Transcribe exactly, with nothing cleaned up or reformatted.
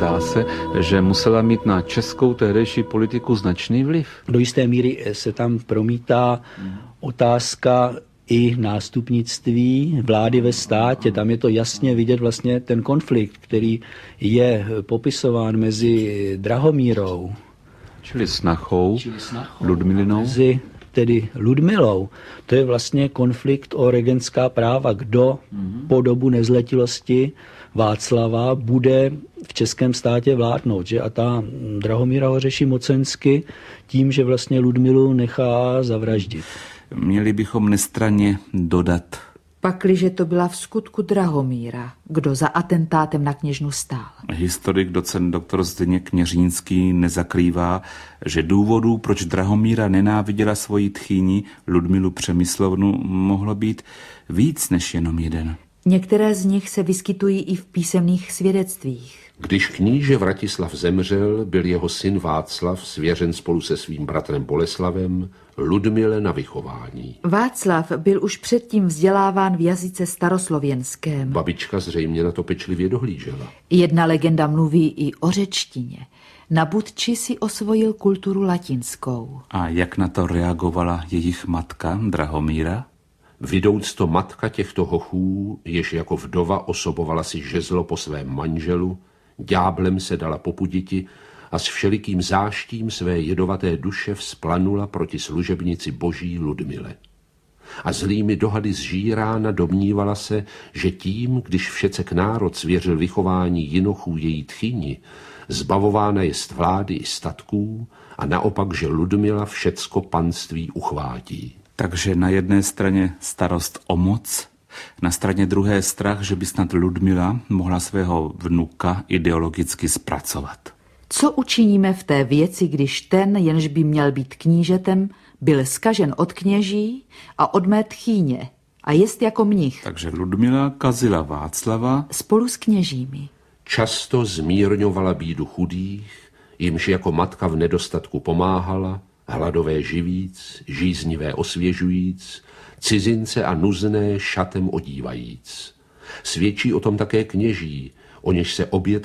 zdá se, že musela mít na českou tehdejší politiku značný vliv. Do jisté míry se tam promítá otázka i nástupnictví vlády ve státě. Tam je to jasně vidět vlastně ten konflikt, který je popisován mezi Drahomírou, Čili snachou, čili snachou Ludmilinou. Mezi tedy Ludmilou. To je vlastně konflikt o regentská práva. Kdo mm-hmm. po dobu nezletilosti Václava bude v českém státě vládnout. Že? A ta Drahomíra ho řeší mocensky tím, že vlastně Ludmilu nechá zavraždit. Měli bychom nestranně dodat. Pakliže to byla v skutku Drahomíra, kdo za atentátem na kněžnu stál. Historik docent doktor Zdeněk Kněřínský nezakrývá, že důvodů, proč Drahomíra nenáviděla svoji tchýni Ludmilu Přemyslovnu, mohlo být víc než jenom jeden. Některé z nich se vyskytují i v písemných svědectvích. Když kníže Vratislav zemřel, byl jeho syn Václav svěřen spolu se svým bratrem Boleslavem Ludmile na vychování. Václav byl už předtím vzděláván v jazyce staroslověnském. Babička zřejmě na to pečlivě dohlížela. Jedna legenda mluví i o řečtině. Na Budči si osvojil kulturu latinskou. A jak na to reagovala jejich matka Drahomíra? Vidouc to matka těchto hochů, jež jako vdova osobovala si žezlo po svém manželu, ďáblem se dala popuditi a s všelikým záštím své jedovaté duše vzplanula proti služebnici boží Ludmile. A zlými dohady zžírána domnívala se, že tím, když všecek národ svěřil vychování jinochů její tchyni, zbavována jest vlády i statků a naopak, že Ludmila všecko panství uchvátí. Takže na jedné straně starost o moc, na straně druhé strach, že by snad Ludmila mohla svého vnuka ideologicky zpracovat. Co učiníme v té věci, když ten, jenž by měl být knížetem, byl zkažen od kněží a od mé tchýně a jest jako mnich? Takže Ludmila kazila Václava spolu s kněžími. Často zmírňovala bídu chudých, jimž jako matka v nedostatku pomáhala, hladové živíc, žíznivé osvěžujíc, cizince a nuzné šatem odívajíc. Svědčí o tom také kněží, o něž se obět